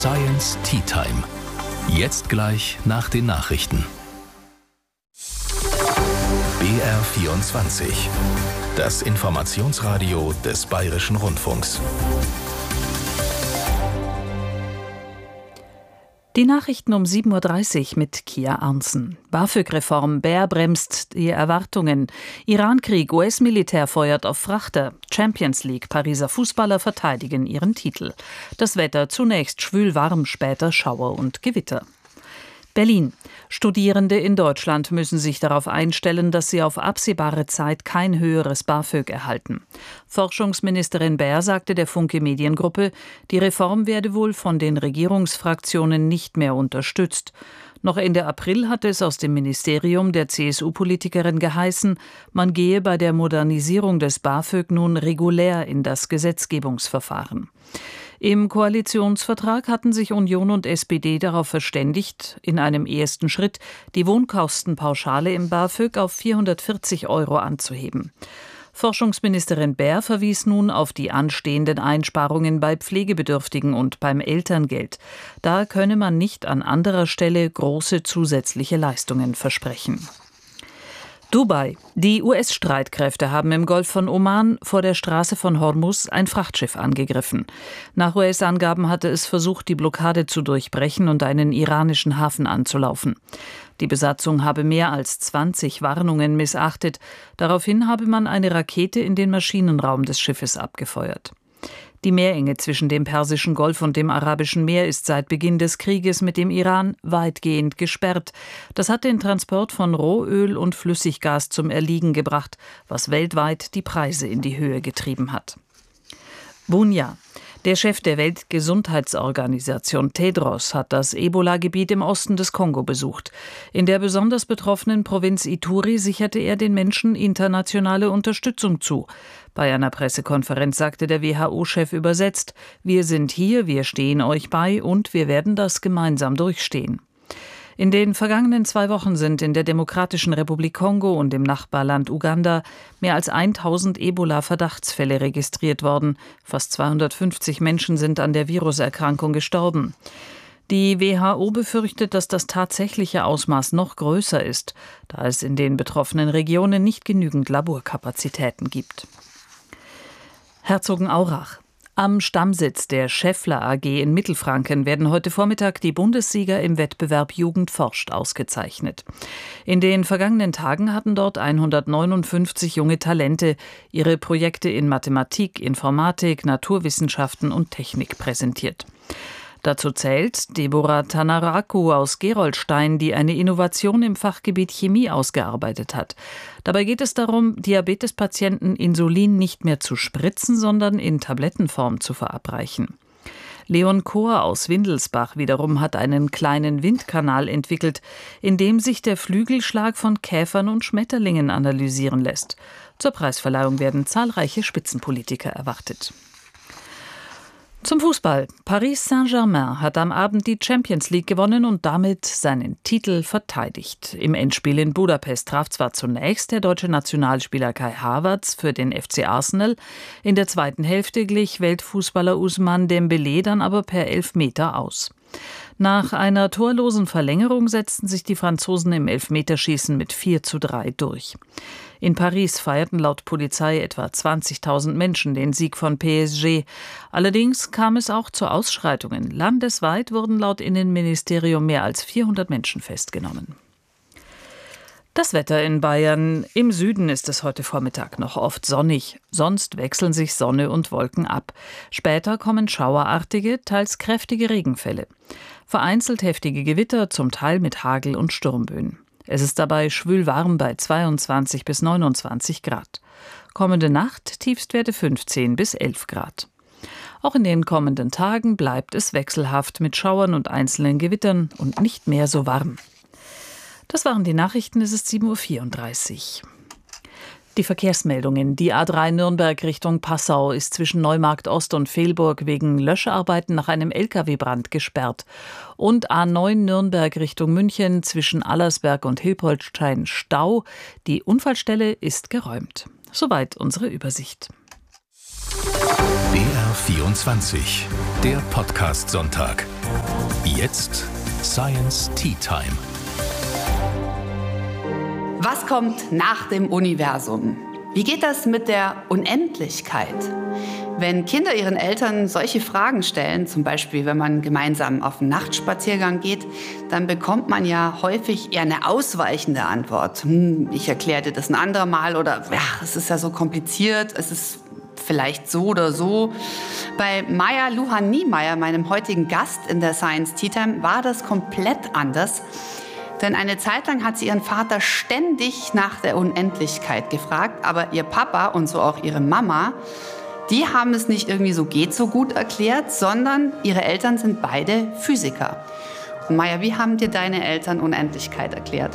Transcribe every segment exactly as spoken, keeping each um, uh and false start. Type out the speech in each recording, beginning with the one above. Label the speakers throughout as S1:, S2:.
S1: Science Tea Time. Jetzt gleich nach den Nachrichten. B R vierundzwanzig. Das Informationsradio des Bayerischen Rundfunks.
S2: Die Nachrichten um sieben Uhr dreißig mit Kia Arnzen. BAföG-Reform, Bär bremst die Erwartungen. Iran-Krieg, U S-Militär feuert auf Frachter. Champions League, Pariser Fußballer verteidigen ihren Titel. Das Wetter zunächst schwül warm, später Schauer und Gewitter. Berlin. Studierende in Deutschland müssen sich darauf einstellen, dass sie auf absehbare Zeit kein höheres BAföG erhalten. Forschungsministerin Bär sagte der Funke Mediengruppe, die Reform werde wohl von den Regierungsfraktionen nicht mehr unterstützt. Noch Ende April hatte es aus dem Ministerium der C S U-Politikerin geheißen, man gehe bei der Modernisierung des BAföG nun regulär in das Gesetzgebungsverfahren. Im Koalitionsvertrag hatten sich Union und S P D darauf verständigt, in einem ersten Schritt die Wohnkostenpauschale im BAföG auf vierhundertvierzig Euro anzuheben. Forschungsministerin Bär verwies nun auf die anstehenden Einsparungen bei Pflegebedürftigen und beim Elterngeld. Da könne man nicht an anderer Stelle große zusätzliche Leistungen versprechen. Dubai. Die U S-Streitkräfte haben im Golf von Oman vor der Straße von Hormuz ein Frachtschiff angegriffen. Nach U S-Angaben hatte es versucht, die Blockade zu durchbrechen und einen iranischen Hafen anzulaufen. Die Besatzung habe mehr als zwanzig Warnungen missachtet. Daraufhin habe man eine Rakete in den Maschinenraum des Schiffes abgefeuert. Die Meerenge zwischen dem Persischen Golf und dem Arabischen Meer ist seit Beginn des Krieges mit dem Iran weitgehend gesperrt. Das hat den Transport von Rohöl und Flüssiggas zum Erliegen gebracht, was weltweit die Preise in die Höhe getrieben hat. Bunia. Der Chef der Weltgesundheitsorganisation Tedros hat das Ebola-Gebiet im Osten des Kongo besucht. In der besonders betroffenen Provinz Ituri sicherte er den Menschen internationale Unterstützung zu. Bei einer Pressekonferenz sagte der W H O-Chef übersetzt: Wir sind hier, wir stehen euch bei und wir werden das gemeinsam durchstehen. In den vergangenen zwei Wochen sind in der Demokratischen Republik Kongo und im Nachbarland Uganda mehr als tausend Ebola-Verdachtsfälle registriert worden. Fast zweihundertfünfzig Menschen sind an der Viruserkrankung gestorben. Die W H O befürchtet, dass das tatsächliche Ausmaß noch größer ist, da es in den betroffenen Regionen nicht genügend Laborkapazitäten gibt. Herzogenaurach. Am Stammsitz der Schaeffler A G in Mittelfranken werden heute Vormittag die Bundessieger im Wettbewerb Jugend forscht ausgezeichnet. In den vergangenen Tagen hatten dort hundertneunundfünfzig junge Talente ihre Projekte in Mathematik, Informatik, Naturwissenschaften und Technik präsentiert. Dazu zählt Deborah Tanaraku aus Gerolstein, die eine Innovation im Fachgebiet Chemie ausgearbeitet hat. Dabei geht es darum, Diabetespatienten Insulin nicht mehr zu spritzen, sondern in Tablettenform zu verabreichen. Leon Kohr aus Windelsbach wiederum hat einen kleinen Windkanal entwickelt, in dem sich der Flügelschlag von Käfern und Schmetterlingen analysieren lässt. Zur Preisverleihung werden zahlreiche Spitzenpolitiker erwartet. Zum Fußball. Paris Saint-Germain hat am Abend die Champions League gewonnen und damit seinen Titel verteidigt. Im Endspiel in Budapest traf zwar zunächst der deutsche Nationalspieler Kai Havertz für den F C Arsenal, in der zweiten Hälfte glich Weltfußballer Ousmane Dembélé dann aber per Elfmeter aus. Nach einer torlosen Verlängerung setzten sich die Franzosen im Elfmeterschießen mit vier zu drei durch. In Paris feierten laut Polizei etwa zwanzigtausend Menschen den Sieg von P S G. Allerdings kam es auch zu Ausschreitungen. Landesweit wurden laut Innenministerium mehr als vierhundert Menschen festgenommen. Das Wetter in Bayern. Im Süden ist es heute Vormittag noch oft sonnig. Sonst wechseln sich Sonne und Wolken ab. Später kommen schauerartige, teils kräftige Regenfälle. Vereinzelt heftige Gewitter, zum Teil mit Hagel und Sturmböen. Es ist dabei schwül warm bei zweiundzwanzig bis neunundzwanzig Grad. Kommende Nacht Tiefstwerte fünfzehn bis elf Grad. Auch in den kommenden Tagen bleibt es wechselhaft mit Schauern und einzelnen Gewittern und nicht mehr so warm. Das waren die Nachrichten, es ist sieben Uhr vierunddreißig. Die Verkehrsmeldungen. Die A drei Nürnberg Richtung Passau ist zwischen Neumarkt Ost und Velburg wegen Löscharbeiten nach einem L K W-Brand gesperrt. Und A neun Nürnberg Richtung München zwischen Allersberg und Hilpoltstein Stau. Die Unfallstelle ist geräumt. Soweit unsere Übersicht.
S1: B R vierundzwanzig, der Podcast-Sonntag. Jetzt Science Tea Time.
S3: Was kommt nach dem Universum? Wie geht das mit der Unendlichkeit? Wenn Kinder ihren Eltern solche Fragen stellen, zum Beispiel wenn man gemeinsam auf einen Nachtspaziergang geht, dann bekommt man ja häufig eher eine ausweichende Antwort. Hm, ich erkläre dir das ein andermal oder ja, es ist ja so kompliziert, es ist vielleicht so oder so. Bei Maya Luhan-Niemeyer, meinem heutigen Gast in der Science Tea Time, war das komplett anders. Denn eine Zeit lang hat sie ihren Vater ständig nach der Unendlichkeit gefragt, aber ihr Papa und so auch ihre Mama, die haben es nicht irgendwie so geht so gut erklärt, sondern ihre Eltern sind beide Physiker. Und Maya, wie haben dir deine Eltern Unendlichkeit erklärt?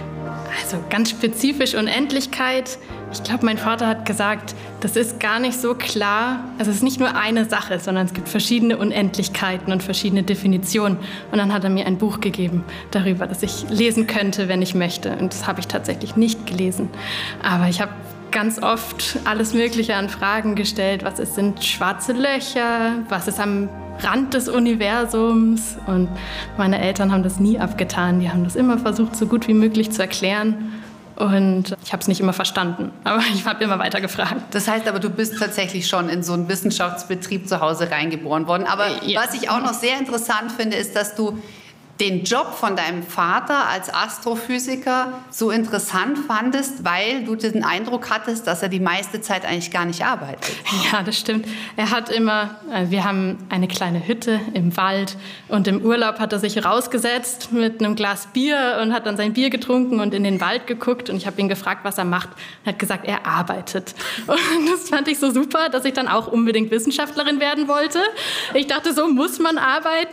S4: Also ganz spezifisch Unendlichkeit. Ich glaube, mein Vater hat gesagt, das ist gar nicht so klar. Also es ist nicht nur eine Sache, sondern es gibt verschiedene Unendlichkeiten und verschiedene Definitionen. Und dann hat er mir ein Buch gegeben darüber, das ich lesen könnte, wenn ich möchte. Und das habe ich tatsächlich nicht gelesen. Aber ich habe ganz oft alles Mögliche an Fragen gestellt. Was ist, sind schwarze Löcher? Was ist am Rand des Universums? Und meine Eltern haben das nie abgetan. Die haben das immer versucht, so gut wie möglich zu erklären. Und ich habe es nicht immer verstanden, aber ich habe immer weiter gefragt.
S3: Das heißt aber, du bist tatsächlich schon in so einen Wissenschaftsbetrieb zu Hause reingeboren worden. Aber ja. Was ich auch noch sehr interessant finde, ist, dass du den Job von deinem Vater als Astrophysiker so interessant fandest, weil du den Eindruck hattest, dass er die meiste Zeit eigentlich gar nicht arbeitet.
S4: Ja, das stimmt. Er hat immer, wir haben eine kleine Hütte im Wald und im Urlaub hat er sich rausgesetzt mit einem Glas Bier und hat dann sein Bier getrunken und in den Wald geguckt und ich habe ihn gefragt, was er macht. Er hat gesagt, er arbeitet. Und das fand ich so super, dass ich dann auch unbedingt Wissenschaftlerin werden wollte. Ich dachte, so muss man arbeiten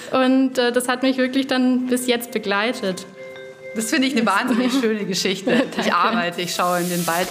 S4: und äh, das hat mich wirklich wirklich dann bis jetzt begleitet.
S3: Das finde ich eine wahnsinnig schöne Geschichte. Ich arbeite, ich schaue in den Wald.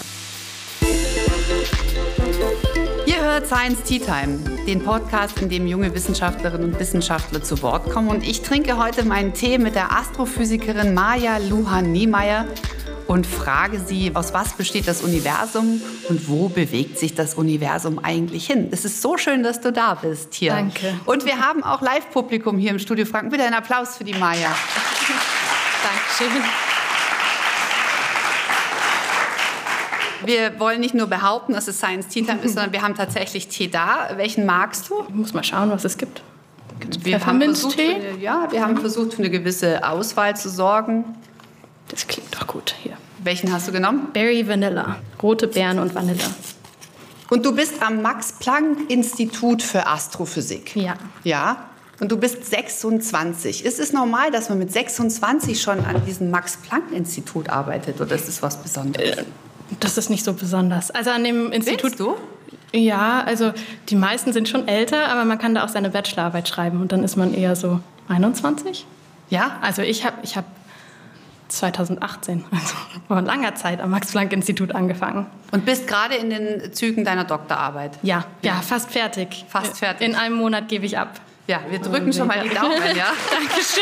S3: Ihr hört Science Tea Time, den Podcast, in dem junge Wissenschaftlerinnen und Wissenschaftler zu Wort kommen. Und ich trinke heute meinen Tee mit der Astrophysikerin Maya Luhan-Niemeyer und frage sie, aus was besteht das Universum und wo bewegt sich das Universum eigentlich hin? Es ist so schön, dass du da bist hier.
S4: Danke.
S3: Und wir haben auch Live-Publikum hier im Studio Franken. Bitte einen Applaus für die Maya.
S4: Dankeschön.
S3: Wir wollen nicht nur behaupten, dass es Science Tea Time ist, sondern wir haben tatsächlich Tee da. Welchen magst du?
S4: Ich muss mal schauen, was es gibt.
S3: Wir haben versucht, für eine, ja, wir haben versucht, für eine gewisse Auswahl zu sorgen.
S4: Das klingt doch gut hier.
S3: Welchen hast du genommen?
S4: Berry Vanilla. Rote Beeren und Vanille.
S3: Und du bist am Max-Planck-Institut für Astrophysik.
S4: Ja.
S3: Ja. Und du bist sechsundzwanzig. Ist es normal, dass man mit sechsundzwanzig schon an diesem Max-Planck-Institut arbeitet? Oder ist es was Besonderes?
S4: Das ist nicht so besonders. Also an dem Institut.
S3: Willst du?
S4: Ja, also die meisten sind schon älter, aber man kann da auch seine Bachelorarbeit schreiben. Und dann ist man eher so einundzwanzig.
S3: Ja?
S4: Also ich habe ich hab zweitausendachtzehn, also vor langer Zeit am Max-Planck-Institut angefangen.
S3: Und bist gerade in den Zügen deiner Doktorarbeit?
S4: Ja, ja, ja, fast fertig.
S3: Fast fertig.
S4: In einem Monat gebe ich ab.
S3: Ja, wir drücken schon mal die Daumen, ja?
S4: Dankeschön.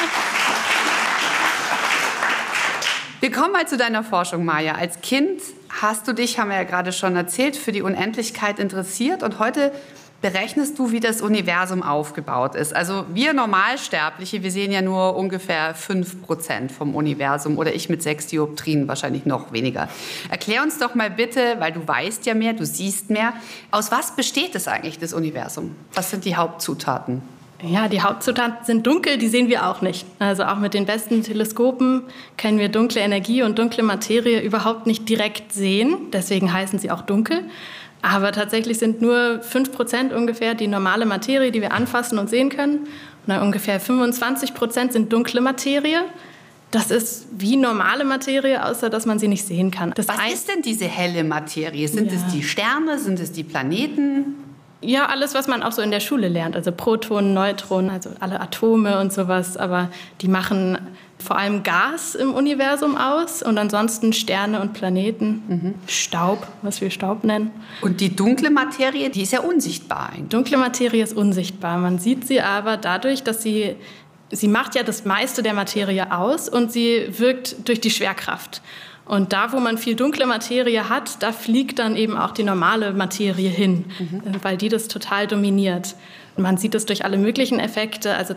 S3: Wir kommen mal zu deiner Forschung, Maya. Als Kind hast du dich, haben wir ja gerade schon erzählt, für die Unendlichkeit interessiert und heute berechnest du, wie das Universum aufgebaut ist. Also wir Normalsterbliche, wir sehen ja nur ungefähr fünf Prozent vom Universum oder ich mit sechs Dioptrien wahrscheinlich noch weniger. Erklär uns doch mal bitte, weil du weißt ja mehr, du siehst mehr, aus was besteht es eigentlich, das Universum? Was sind die Hauptzutaten?
S4: Ja, die Hauptzutaten sind dunkel, die sehen wir auch nicht. Also auch mit den besten Teleskopen können wir dunkle Energie und dunkle Materie überhaupt nicht direkt sehen. Deswegen heißen sie auch dunkel. Aber tatsächlich sind nur fünf Prozent ungefähr die normale Materie, die wir anfassen und sehen können. Und dann ungefähr fünfundzwanzig Prozent sind dunkle Materie. Das ist wie normale Materie, außer dass man sie nicht sehen kann. Das
S3: Was ist denn diese helle Materie? Sind ja. es die Sterne? Sind es die Planeten?
S4: Ja, alles, was man auch so in der Schule lernt. Also Protonen, Neutronen, also alle Atome und sowas. Aber die machen vor allem Gas im Universum aus und ansonsten Sterne und Planeten, mhm. Staub, was wir Staub nennen.
S3: Und die dunkle Materie, die ist ja unsichtbar eigentlich.
S4: Dunkle Materie ist unsichtbar. Man sieht sie aber dadurch, dass sie, sie macht ja das meiste der Materie aus und sie wirkt durch die Schwerkraft. Und da, wo man viel dunkle Materie hat, da fliegt dann eben auch die normale Materie hin, mhm. weil die das total dominiert. Und man sieht das durch alle möglichen Effekte. Also